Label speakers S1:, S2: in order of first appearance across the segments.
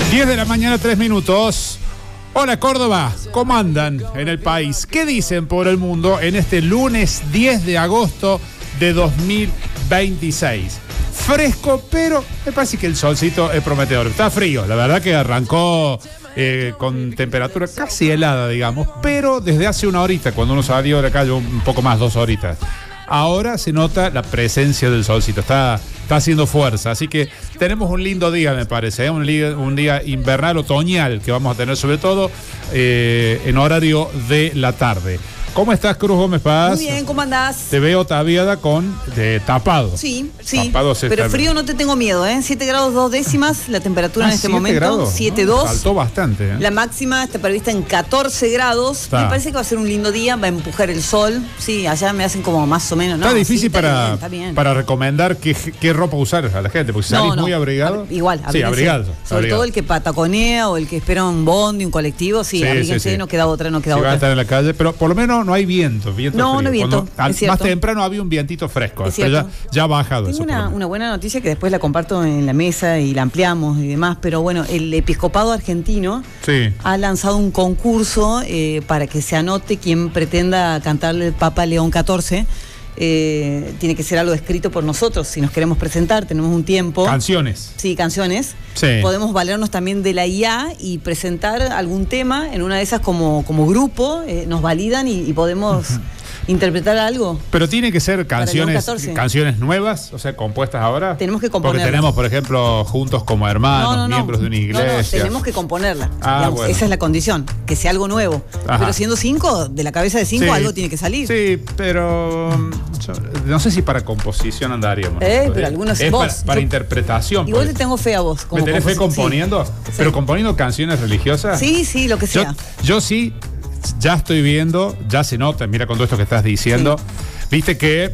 S1: 10 de la mañana, 3 minutos. Hola Córdoba, ¿cómo andan en el país? ¿Qué dicen por el mundo en este lunes 10 de agosto de 2026? Fresco, pero me parece que el solcito es prometedor. Está frío, la verdad que arrancó con temperatura casi helada, digamos, pero desde hace una horita, cuando uno salió de la calle, un poco más, 2 horitas. Ahora se nota la presencia del solcito, está haciendo fuerza, así que tenemos un lindo día, me parece, un día invernal, otoñal, que vamos a tener sobre todo en horario de la tarde. ¿Cómo estás, Cruz Gómez Paz?
S2: Muy bien, ¿cómo andás?
S1: Te veo ataviada tapado.
S2: Sí,
S1: tapado
S2: pero frío no te tengo miedo, ¿eh? 7 grados 2 décimas la temperatura en este momento. 7,2.
S1: Faltó bastante, ¿eh?
S2: La máxima está prevista en 14 grados. Me parece que va a ser un lindo día, va a empujar el sol. Sí, allá me hacen como más o menos, ¿no?
S1: Está difícil
S2: está bien.
S1: para recomendar qué ropa usar a la gente, porque si salís muy abrigado.
S2: Igual,
S1: sí, abrigado.
S2: Sobre todo el que pataconea o el que espera un bondi, un colectivo, abríguense, no queda otra.
S1: Si van a estar en la calle, pero por lo menos no hay viento
S2: no hay viento.
S1: Más temprano había un vientito fresco, pero ya ha bajado.
S2: Tengo una buena noticia que después la comparto en la mesa y la ampliamos y demás, pero bueno, el episcopado argentino ha lanzado un concurso para que se anote quien pretenda cantarle el Papa León XIV. Tiene que ser algo escrito por nosotros. Si nos queremos presentar, tenemos un tiempo.
S1: Canciones.
S2: Sí, canciones.
S1: Sí.
S2: Podemos valernos también de la IA y presentar algún tema en una de esas como grupo. Nos validan y podemos interpretar algo.
S1: Pero tiene que ser canciones nuevas, o sea, compuestas ahora.
S2: Tenemos que componerlas.
S1: Porque tenemos, por ejemplo, Juntos como Hermanos, miembros de una iglesia.
S2: Tenemos que componerla. Bueno. Esa es la condición, que sea algo nuevo. Ajá. Pero siendo 5, de la cabeza de 5 algo tiene que salir.
S1: Sí, pero no sé si para composición andaríamos.
S2: Pero algunos
S1: es para interpretación.
S2: Igual te tengo fe a vos.
S1: ¿Me tenés fe componiendo? Sí. ¿Pero componiendo canciones religiosas?
S2: Sí, lo que sea.
S1: Yo sí. Ya estoy viendo, ya se nota, mira con todo esto que estás diciendo. Viste que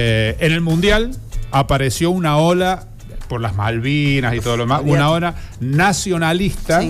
S1: en el Mundial apareció una ola por las Malvinas y todo lo demás, una ola nacionalista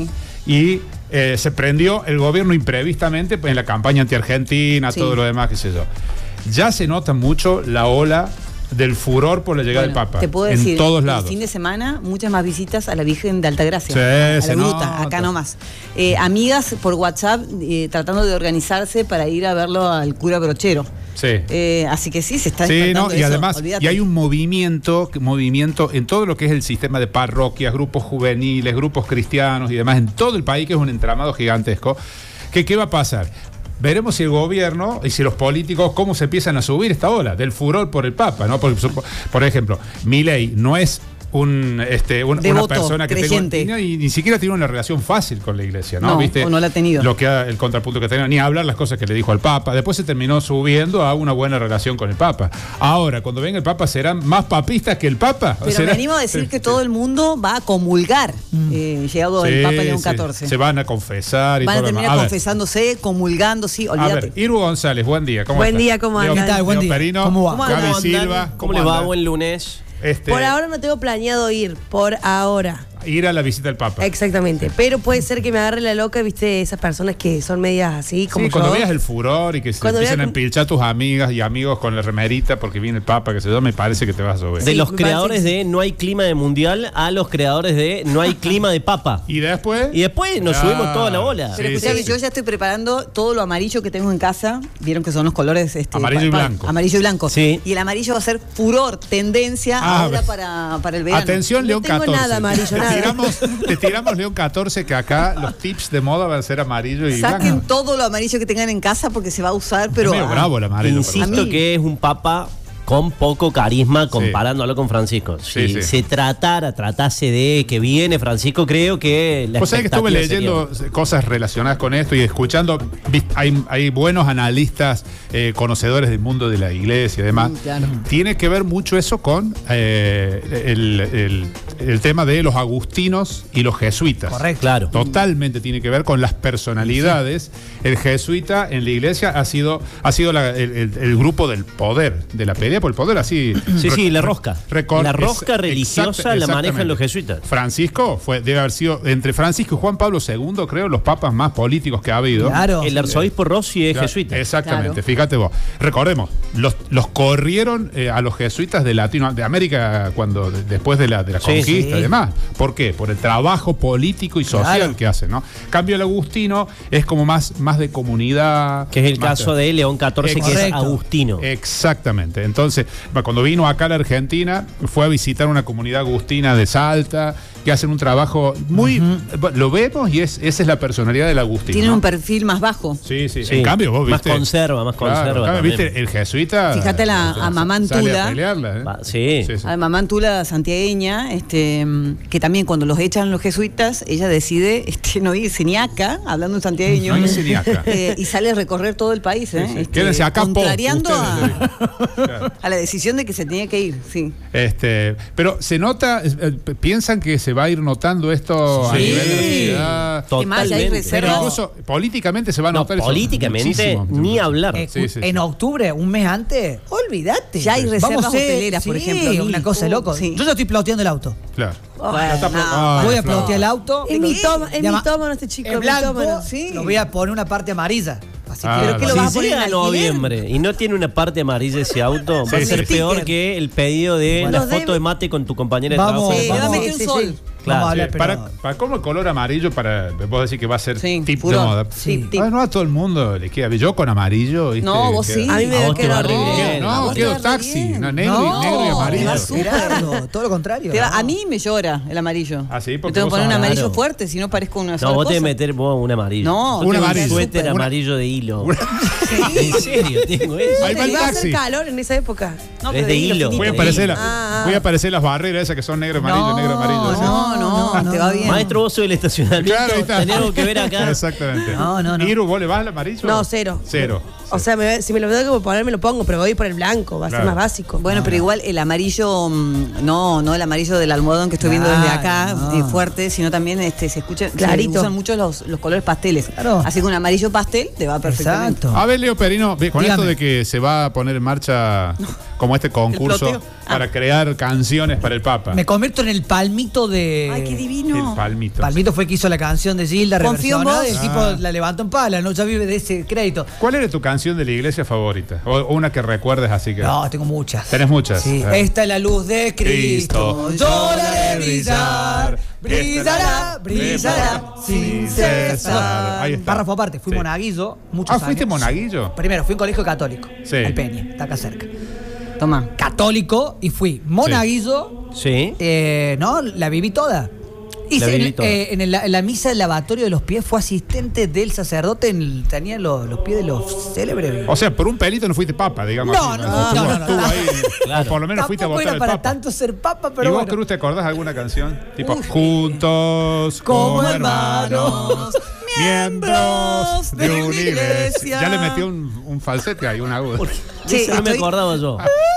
S1: y se prendió el gobierno imprevistamente en la campaña anti-Argentina, todo lo demás, qué sé yo. Ya se nota mucho la ola del furor por la llegada del Papa.
S2: Te puedo decir,
S1: en todos lados.
S2: El fin de semana, muchas más visitas a la Virgen de Altagracia.
S1: Sí,
S2: a la gruta, acá nomás. Amigas por WhatsApp tratando de organizarse para ir a verlo al cura Brochero. Sí. Así que se está despertando
S1: y
S2: eso,
S1: además,
S2: olvídate.
S1: y hay un movimiento en todo lo que es el sistema de parroquias, grupos juveniles, grupos cristianos y demás, en todo el país, que es un entramado gigantesco. ¿Qué va a pasar? Veremos si el gobierno y si los políticos, cómo se empiezan a subir esta ola del furor por el Papa, ¿no? Por ejemplo, Milei no es una persona que ni siquiera tiene una relación fácil con la iglesia, ¿no? ¿Viste?
S2: O no la ha tenido.
S1: El contrapunto que tenía, ni hablar las cosas que le dijo al Papa. Después se terminó subiendo a una buena relación con el Papa. Ahora, cuando venga el Papa, ¿serán más papistas que el Papa?
S2: Pero me animo a decir que todo el mundo va a comulgar, llegado el Papa León XIV.
S1: Se van a confesar y
S2: van a terminar confesándose, comulgando, olvídate.
S1: A ver, Irbu González, buen día.
S2: Buen día, ¿cómo andan?
S1: ¿Qué tal? Buen día. Perino,
S3: ¿Cómo va?
S1: Gaby Silva.
S3: ¿Cómo les va? Buen lunes.
S4: Por ahora no tengo planeado ir, por ahora.
S1: Ir a la visita del Papa.
S4: Exactamente, pero puede ser que me agarre la loca, viste, esas personas que son medias así, como
S1: cuando veas el furor y que se empiecen a empilchar tus amigas y amigos con la remerita porque viene el Papa, que se yo, me parece que te vas a subir.
S3: De los creadores de No hay clima de mundial a los creadores de No hay clima de Papa.
S1: ¿Y después?
S3: Y después nos subimos toda la bola.
S2: Pero escuchame, yo ya estoy preparando todo lo amarillo que tengo en casa. Vieron que son los colores
S1: amarillo y blanco.
S2: Amarillo y blanco.
S3: Sí.
S2: Y el amarillo va a ser furor, tendencia ahora para el verano.
S1: Atención, León 14.
S4: No tengo nada amarillo, nada.
S1: Te tiramos León 14, que acá los tips de moda van a ser amarillo y blanco.
S2: Saquen todo lo amarillo que tengan en casa porque se va a usar, pero...
S1: Es medio bravo el amarillo.
S3: Insisto que es un Papa con poco carisma comparándolo con Francisco. Si se tratase de que viene Francisco, creo que la
S1: Pues sabés que estuve leyendo cosas relacionadas con esto y escuchando, hay buenos analistas, conocedores del mundo de la iglesia y demás.
S2: Claro.
S1: Tiene que ver mucho eso con el tema de los agustinos y los jesuitas.
S3: Correcto. Claro.
S1: Totalmente tiene que ver con las personalidades. El jesuita en la iglesia ha sido el grupo del poder, de la pelea, responsabilidad por el poder, así.
S3: Sí, la rosca. La rosca religiosa la manejan los jesuitas.
S1: Francisco debe haber sido, entre Francisco y Juan Pablo II, creo, los papas más políticos que ha habido.
S5: Claro.
S3: El arzobispo Rossi es jesuita.
S1: Exactamente,
S2: claro.
S1: Fíjate vos. Recordemos, los corrieron a los jesuitas de América después de la conquista y demás. ¿Por qué? Por el trabajo político y social que hacen, ¿no? Cambio el agustino es como más de comunidad.
S3: Que es el caso de León XIV, que es agustino.
S1: Exactamente. Entonces, cuando vino acá a la Argentina, fue a visitar una comunidad agustina de Salta, que hacen un trabajo muy... Lo vemos y esa es la personalidad del agustino.
S2: Tienen,
S1: ¿no?,
S2: un perfil más bajo.
S1: Sí. En cambio, vos viste...
S3: Más conserva.
S1: Claro, viste, el jesuita...
S2: Fíjate a Mamá Antula.
S1: Sale a pelearla,
S3: Sí.
S2: A Mamá Antula santiagueña, que también cuando los echan los jesuitas, ella decide no irse ni acá, hablando en santiagueño.
S1: No irse ni acá.
S2: Y sale a recorrer todo el país.
S1: Quédense acá,
S2: contrariando a la decisión de que se tenía que ir. Sí.
S1: Pero se nota, piensan que se va a ir notando esto a nivel de la ciudad.
S3: Totalmente.
S1: Pero incluso políticamente se va a notar eso.
S3: Políticamente ni hablar.
S5: En octubre, un mes antes, olvídate.
S2: Ya hay reservas hoteleras, por ejemplo.
S5: Una cosa de loco.
S2: Sí.
S5: Yo ya estoy ploteando el auto.
S1: Claro.
S5: Voy a plotear el auto.
S4: Es mitómano este chico.
S5: En blanco,
S4: mitómano.
S5: lo voy a poner una parte amarilla. Así
S2: ¿Pero qué lo vas a
S3: Si
S2: poner
S3: llega
S2: en
S3: a noviembre y no tiene una parte amarilla ese auto, va a ser peor que el pedido de la foto de mate con tu compañera de trabajo.
S2: Le va a meter un sol.
S3: Claro.
S5: Vamos a hablar,
S1: Para cómo el color amarillo, vos decís que va a ser tip
S2: puro,
S1: de moda.
S2: tip.
S1: No a todo el mundo le queda. Yo con amarillo, ¿viste?
S2: No, vos sí.
S4: A mí me queda
S3: horrible.
S1: No, quedo taxi. Negro y amarillo.
S5: Todo lo contrario.
S2: A mí me llora el amarillo.
S1: Ah, sí,
S2: Me
S1: porque
S2: tengo que
S1: vos
S2: poner un
S1: sos
S2: amarillo
S3: raro.
S2: fuerte, si no parezco una
S3: No,
S2: sola
S3: vos
S2: cosa.
S3: te debes meter un amarillo.
S2: No,
S1: un amarillo.
S3: Un suéter amarillo de hilo. En serio, tengo eso.
S1: Ahí va el
S4: ¿Iba a
S1: taxi.
S4: hacer calor en esa época?
S2: No,
S3: Es
S2: pero
S3: de hilo.
S1: Voy a aparecer las barreras esas que son negro, amarillo, negro, amarillo. ¿sí?
S2: No, te va bien.
S3: Maestro, vos sos el estacionamiento.
S1: Claro, ahí está.
S3: Tenemos que ver acá.
S1: Exactamente.
S5: No.
S1: Iru, ¿vos le vas al amarillo?
S4: No, cero.
S1: Cero.
S4: O sea, si me lo tengo que poner, me lo pongo, pero voy por el blanco, va a ser más básico.
S2: Bueno, pero igual el amarillo, no el amarillo del almohadón que estoy viendo desde acá, fuerte, sino también se escucha,
S4: clarito.
S2: se usan mucho los colores pasteles.
S5: Claro.
S2: Así que un amarillo pastel te va perfectamente.
S5: Exacto.
S1: A ver, Leo Perino, con
S5: Dígame.
S1: esto de que se va a poner en marcha como este concurso
S2: ploteo.
S1: para crear canciones para el Papa.
S5: Me convierto en el palmito de...
S2: Ay, qué divino.
S1: El palmito.
S5: Palmito fue el que hizo la canción de Gilda,
S2: Confío en
S5: reversionada,
S2: vos.
S5: y el tipo la levantó en pala, ¿no? Ya vive de ese crédito.
S1: ¿Cuál era tu canción de la iglesia favorita? O una que recuerdes así que...
S5: No, tengo muchas.
S1: ¿Tenés muchas?
S5: Sí. Esta es la luz de Cristo. Yo la haré brillar. Brillará sin cesar.
S1: Ahí está.
S5: Párrafo aparte, fui
S1: Sí.
S5: monaguillo muchos años.
S1: ¿fuiste monaguillo?
S5: Primero, fui a un colegio católico.
S1: Sí.
S5: El Peña, está acá cerca.
S2: Toma.
S5: Católico y fui monaguillo.
S3: Sí.
S5: No, la viví toda. Hice
S3: viví toda.
S5: en la misa del lavatorio de los pies, fue asistente del sacerdote, tenía los pies de los célebres.
S1: O sea, por un pelito no fuiste papa, digamos.
S5: No,
S1: así,
S5: no,
S1: Estuvo ahí,
S3: Claro.
S1: o por lo menos fuiste a
S5: Tampoco
S1: votar
S5: era
S1: al
S5: para
S1: papa.
S5: tanto ser papa,
S1: ¿Y
S5: pero
S1: vos,
S5: bueno.
S1: Cruz, te acordás de alguna canción? Tipo, juntos como hermanos, miembros de una iglesia. Ya le metió un falsete ahí, un agudo.
S2: Sí,
S3: Eso no me acordaba yo.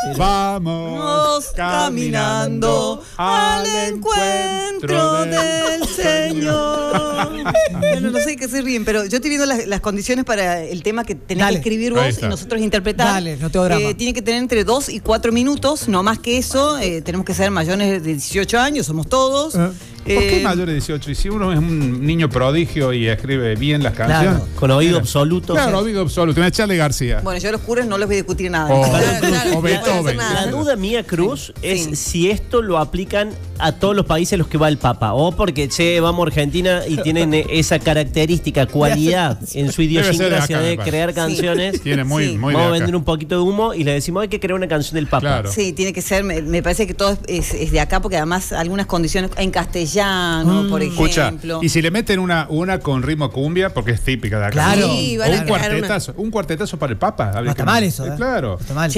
S1: Vamos
S2: caminando al encuentro del Señor. Bueno, no sé qué se ríen, pero yo estoy viendo las condiciones para el tema que tenés
S5: Dale.
S2: que escribir
S1: Ahí
S2: vos
S1: está.
S2: y nosotros interpretar.
S5: Dale, no tengo drama.
S2: Tiene que tener entre 2 y 4 minutos, no más que eso. Tenemos que ser mayores de 18 años, somos todos.
S1: ¿Por qué mayor de 18? Y si uno es un niño prodigio y escribe bien las canciones.
S5: Claro.
S3: Con oído absoluto.
S1: Claro, oído absoluto. Una Charlie García.
S2: Bueno, yo a los curas no les voy a discutir nada.
S1: O-
S2: Claro,
S1: o Beethoven.
S2: no puedo hacer
S3: La
S2: nada.
S3: duda mía, Cruz, es
S2: Sí.
S3: si esto lo aplican a todos los países a los que va el Papa. O porque, vamos a Argentina y tienen esa característica, cualidad en su
S1: Debe ser de
S3: idiosincrasia
S1: acá, me
S3: de
S1: parece.
S3: crear canciones.
S1: Tiene muy,
S2: Sí.
S1: muy
S3: Vamos a
S1: de acá.
S3: vender un poquito de humo y le decimos hay que crear una canción del Papa.
S1: Claro.
S2: Sí, tiene que ser, me parece que todo es de acá, porque además algunas condiciones en castellano, por ejemplo.
S1: Escucha, y si le meten una con ritmo cumbia, porque es típica de acá.
S5: Claro.
S4: Sí,
S1: O
S4: van a
S1: un
S4: crear
S1: cuartetazo para el Papa.
S5: No está mal eso,
S1: Claro.
S5: No está mal.